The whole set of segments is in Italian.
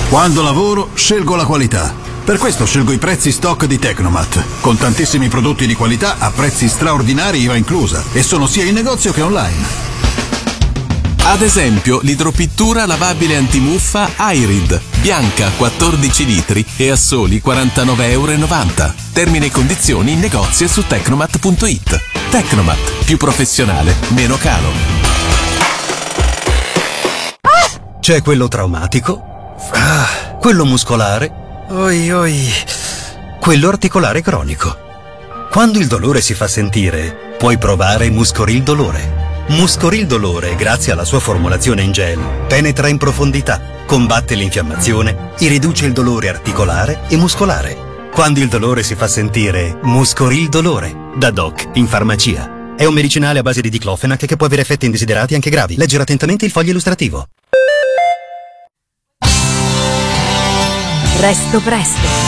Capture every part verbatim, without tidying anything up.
Quando lavoro, scelgo la qualità. Per questo scelgo i prezzi stock di Tecnomat, con tantissimi prodotti di qualità a prezzi straordinari I V A inclusa, e sono sia in negozio che online. Ad esempio, l'idropittura lavabile antimuffa Irid, bianca quattordici litri e a soli quarantanove virgola novanta euro. Termine e condizioni in negozio e su tecnomat punto it. Tecnomat, più professionale, meno caro. C'è quello traumatico, ah, quello muscolare, oi oi, quello articolare cronico. Quando il dolore si fa sentire, puoi provare Muscoril Dolore. Muscoril Dolore, grazie alla sua formulazione in gel, penetra in profondità, combatte l'infiammazione e riduce il dolore articolare e muscolare. Quando il dolore si fa sentire, Muscoril Dolore, da Doc in farmacia. È un medicinale a base di diclofenac che può avere effetti indesiderati anche gravi. Leggere attentamente il foglio illustrativo. Presto presto.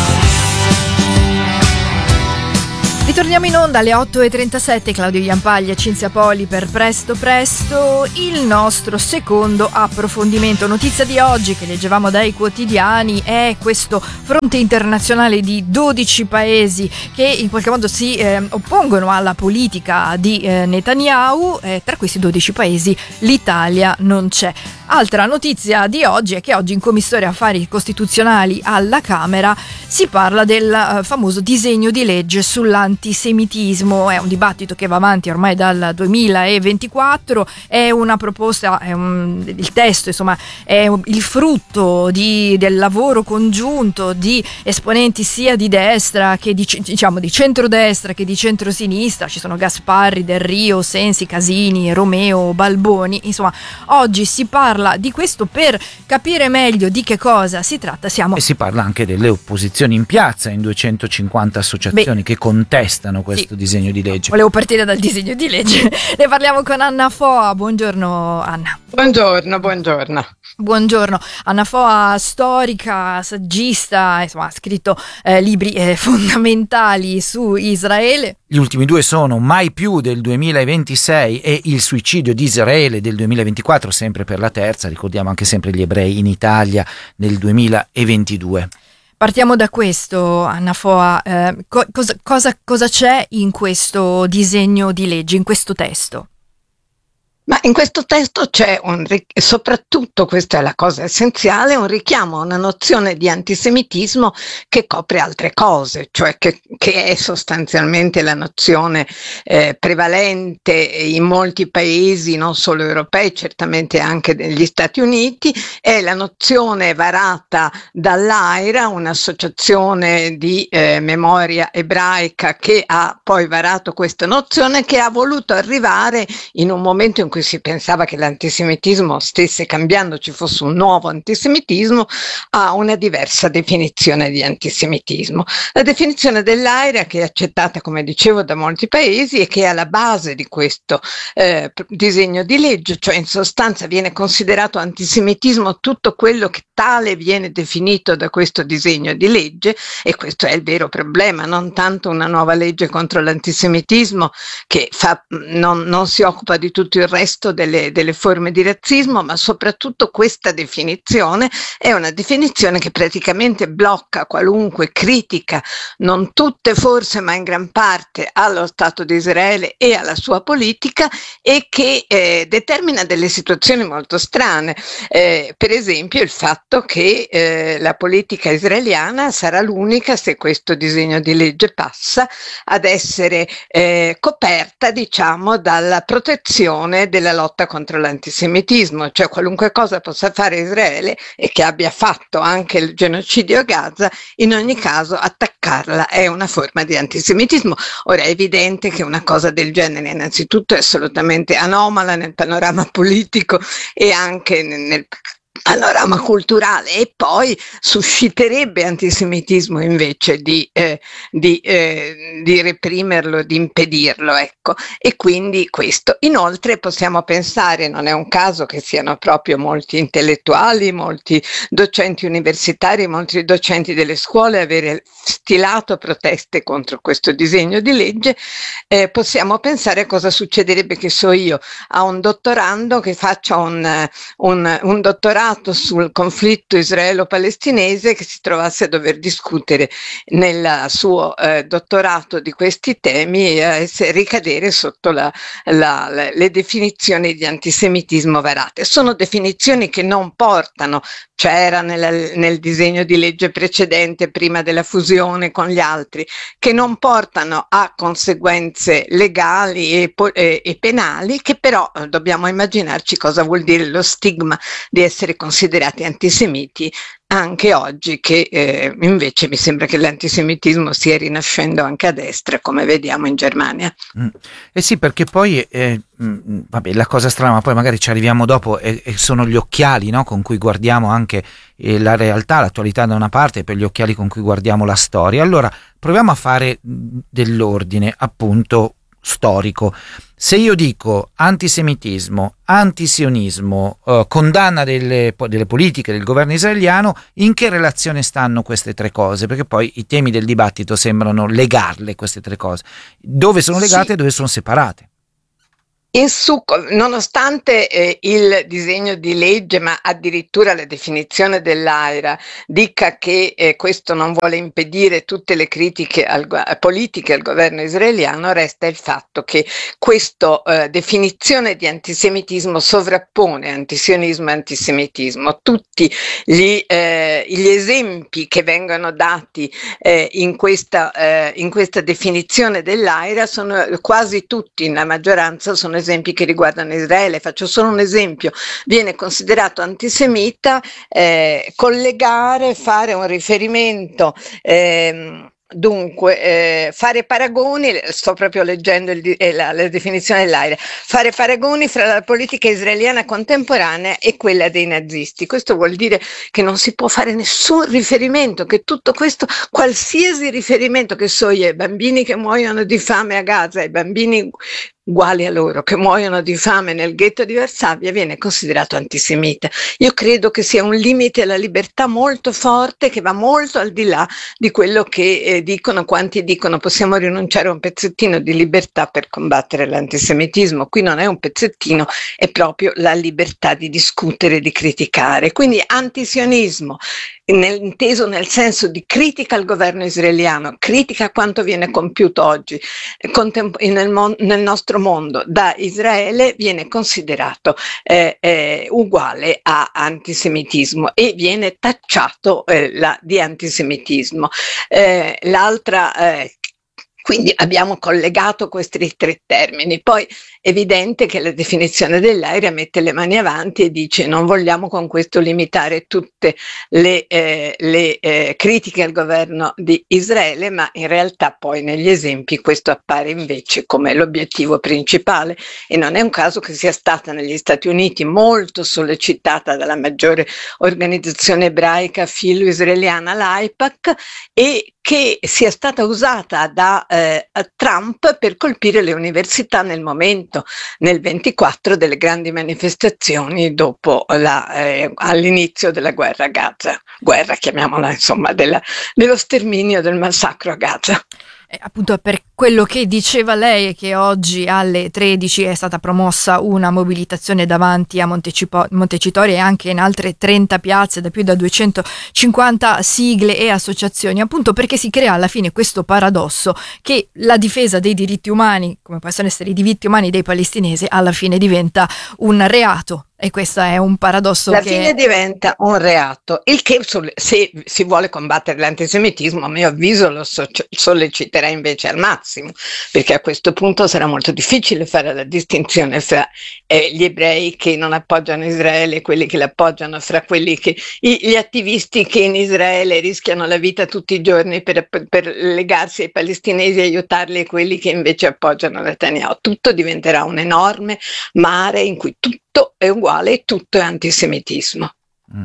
Ritorniamo in onda alle otto e trentasette, Claudio Iampaglia e Cinzia Poli per Presto Presto, il nostro secondo approfondimento. Notizia di oggi che leggevamo dai quotidiani è questo fronte internazionale di dodici paesi che in qualche modo si eh, oppongono alla politica di eh, Netanyahu. Eh, tra questi dodici paesi l'Italia non c'è. Altra notizia di oggi è che oggi in Commissione Affari Costituzionali alla Camera si parla del uh, famoso disegno di legge sull'antisemitismo. È un dibattito che va avanti ormai dal duemilaventiquattro, è una proposta, è un, il testo insomma è un, il frutto di, del lavoro congiunto di esponenti sia di destra che di, diciamo, di centrodestra che di centrosinistra. Ci sono Gasparri, Del Rio, Sensi, Casini, Romeo, Balboni. Insomma, oggi si parla di questo per capire meglio di che cosa si tratta. Siamo e si parla anche delle opposizioni in piazza, in duecentocinquanta associazioni Beh, che contestano questo sì. disegno di legge. Volevo partire dal disegno di legge. Ne parliamo con Anna Foa. Buongiorno Anna. Buongiorno, buongiorno. Buongiorno. Anna Foa, storica, saggista, insomma ha scritto eh, libri eh, fondamentali su Israele. Gli ultimi due sono Mai più del duemilaventisei e Il suicidio di Israele del duemilaventiquattro, sempre per la terza, ricordiamo anche sempre gli ebrei in Italia nel duemilaventidue. Partiamo da questo, Anna Foa, eh, co- cosa, cosa, cosa c'è in questo disegno di legge, in questo testo? Ma in questo testo c'è un, soprattutto, questa è la cosa essenziale, un richiamo a una nozione di antisemitismo che copre altre cose, cioè che, che è sostanzialmente la nozione eh, prevalente in molti paesi, non solo europei, certamente anche negli Stati Uniti, è la nozione varata dall'AIRA, un'associazione di eh, memoria ebraica che ha poi varato questa nozione, che ha voluto arrivare in un momento in cui si pensava che l'antisemitismo stesse cambiando, ci fosse un nuovo antisemitismo, a una diversa definizione di antisemitismo. La definizione dell'AIRA, che è accettata, come dicevo, da molti paesi e che è alla base di questo eh, disegno di legge, cioè in sostanza viene considerato antisemitismo tutto quello che tale viene definito da questo disegno di legge, e questo è il vero problema, non tanto una nuova legge contro l'antisemitismo che fa, non, non si occupa di tutto il resto Delle, delle forme di razzismo, ma soprattutto questa definizione è una definizione che praticamente blocca qualunque critica, non tutte forse ma in gran parte, allo Stato di Israele e alla sua politica, e che eh, determina delle situazioni molto strane, eh, per esempio il fatto che eh, la politica israeliana sarà l'unica, se questo disegno di legge passa, ad essere eh, coperta, diciamo, dalla protezione del della lotta contro l'antisemitismo, cioè qualunque cosa possa fare Israele, e che abbia fatto anche il genocidio a Gaza, in ogni caso attaccarla è una forma di antisemitismo. Ora è evidente che una cosa del genere innanzitutto è assolutamente anomala nel panorama politico e anche nel panorama culturale, e poi susciterebbe antisemitismo invece di, eh, di, eh, di reprimerlo, di impedirlo, ecco. E quindi questo. Inoltre possiamo pensare, non è un caso che siano proprio molti intellettuali, molti docenti universitari, molti docenti delle scuole avere stilato proteste contro questo disegno di legge. Eh, possiamo pensare a cosa succederebbe, che so io, a un dottorando che faccia un, un, un dottorato dottorato sul conflitto israelo-palestinese che si trovasse a dover discutere nel suo eh, dottorato di questi temi e eh, ricadere sotto la, la, la, le definizioni di antisemitismo varate. Sono definizioni che non portano, c'era nel, nel disegno di legge precedente prima della fusione con gli altri, che non portano a conseguenze legali e, e, e penali, che però eh, dobbiamo immaginarci cosa vuol dire lo stigma di essere considerati antisemiti anche oggi, che eh, invece mi sembra che l'antisemitismo stia rinascendo anche a destra, come vediamo in Germania. Mm. Eh sì, perché poi eh, mh, vabbè, la cosa strana, ma poi magari ci arriviamo dopo, e, e sono gli occhiali, no, con cui guardiamo anche eh, la realtà, l'attualità da una parte, e per gli occhiali con cui guardiamo la storia. Allora proviamo a fare dell'ordine, appunto, storico. Se io dico antisemitismo, antisionismo, eh, condanna delle, delle politiche del governo israeliano, in che relazione stanno queste tre cose? Perché poi i temi del dibattito sembrano legarle, queste tre cose. Dove sono legate sì. e dove sono separate? In su, nonostante eh, il disegno di legge, ma addirittura la definizione dell'AIRA dica che eh, questo non vuole impedire tutte le critiche al, politiche al governo israeliano, resta il fatto che questa eh, definizione di antisemitismo sovrappone antisionismo e antisemitismo. Tutti gli, eh, gli esempi che vengono dati eh, in, questa, eh, in questa definizione dell'AIRA sono quasi tutti, la maggioranza sono esempi che riguardano Israele. Faccio solo un esempio: viene considerato antisemita eh, collegare, fare un riferimento eh, Dunque, eh, fare paragoni, sto proprio leggendo il, eh, la, la definizione dell'AIRA, fare paragoni fra la politica israeliana contemporanea e quella dei nazisti. Questo vuol dire che non si può fare nessun riferimento, che tutto questo, qualsiasi riferimento, che so io, ai bambini che muoiono di fame a Gaza, ai bambini uguali a loro che muoiono di fame nel ghetto di Varsavia, viene considerato antisemita. Io credo che sia un limite alla libertà molto forte, che va molto al di là di quello che eh, dicono quanti dicono possiamo rinunciare a un pezzettino di libertà per combattere l'antisemitismo. Qui non è un pezzettino, è proprio la libertà di discutere, di criticare. Quindi antisionismo, nel, inteso nel senso di critica al governo israeliano, critica a quanto viene compiuto oggi contempo- nel, mon- nel nostro mondo da Israele, viene considerato eh, eh, uguale a antisemitismo e viene tacciato eh, la, di antisemitismo. Eh, l'altra eh, Quindi abbiamo collegato questi tre termini. Poi è evidente che la definizione dell'AIRA mette le mani avanti e dice non vogliamo con questo limitare tutte le, eh, le eh, critiche al governo di Israele, ma in realtà poi negli esempi questo appare invece come l'obiettivo principale, e non è un caso che sia stata negli Stati Uniti molto sollecitata dalla maggiore organizzazione ebraica filo-israeliana, l'AIPAC, e che sia stata usata da eh, Trump per colpire le università nel momento, nel ventiquattro, delle grandi manifestazioni dopo la, eh, all'inizio della guerra a Gaza, guerra chiamiamola insomma, della, dello sterminio, del massacro a Gaza. Eh, appunto per quello che diceva lei, che oggi alle tredici è stata promossa una mobilitazione davanti a Montecipo- Montecitorio e anche in altre trenta piazze da più da duecentocinquanta sigle e associazioni, appunto perché si crea alla fine questo paradosso che la difesa dei diritti umani, come possono essere i diritti umani dei palestinesi, alla fine diventa un reato. E questo è un paradosso. La che... fine diventa un reato, il che se si vuole combattere l'antisemitismo, a mio avviso, lo so- solleciterà invece al massimo, perché a questo punto sarà molto difficile fare la distinzione fra eh, gli ebrei che non appoggiano Israele e quelli che l'appoggiano, fra quelli che i, gli attivisti che in Israele rischiano la vita tutti i giorni per, per, per legarsi ai palestinesi e aiutarli, e quelli che invece appoggiano Netanyahu. Tutto diventerà un enorme mare in cui tutto è uguale e tutto è antisemitismo. Mm.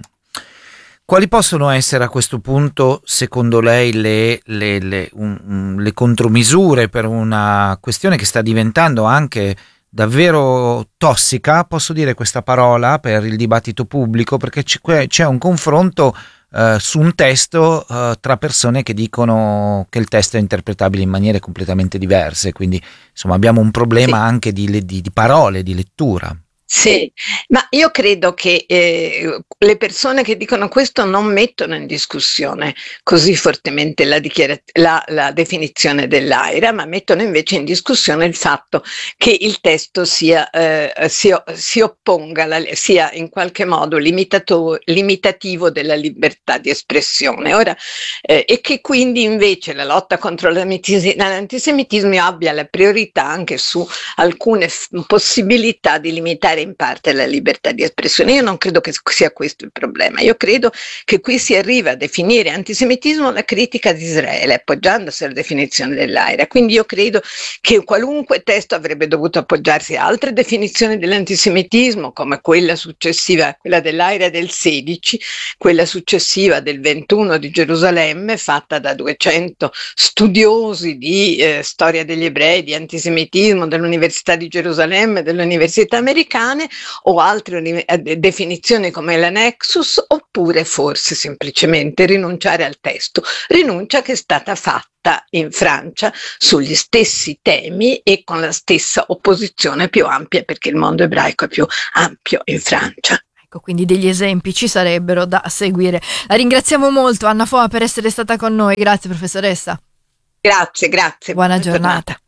Quali possono essere a questo punto, secondo lei, le, le, le, un, le contromisure per una questione che sta diventando anche davvero tossica, posso dire questa parola, per il dibattito pubblico, perché c'è un confronto Uh, su un testo uh, tra persone che dicono che il testo è interpretabile in maniere completamente diverse, quindi insomma abbiamo un problema sì. anche di, di, di parole, di lettura. Sì, ma io credo che eh, le persone che dicono questo non mettono in discussione così fortemente la, dichiara- la, la definizione dell'AIRA, ma mettono invece in discussione il fatto che il testo sia, eh, si, si opponga, la, sia in qualche modo limitato, limitativo della libertà di espressione. Ora, eh, e che quindi invece la lotta contro l'antisemitismo abbia la priorità anche su alcune f- possibilità di limitare in parte la libertà di espressione. Io non credo che sia questo il problema. Io credo che qui si arriva a definire antisemitismo la critica di Israele, appoggiandosi alla definizione dell'AIRA. Quindi io credo che qualunque testo avrebbe dovuto appoggiarsi a altre definizioni dell'antisemitismo, come quella successiva, quella dell'AIRA del sedici, quella successiva del ventuno di Gerusalemme, fatta da duecento studiosi di eh, storia degli ebrei, di antisemitismo dell'Università di Gerusalemme, delle università americane, o altre uni- definizioni come la Nexus, oppure forse semplicemente rinunciare al testo, rinuncia che è stata fatta in Francia sugli stessi temi e con la stessa opposizione più ampia, perché il mondo ebraico è più ampio in Francia. Ecco, quindi degli esempi ci sarebbero da seguire. La ringraziamo molto, Anna Foa, per essere stata con noi. Grazie, professoressa. Grazie, grazie. Buona giornata.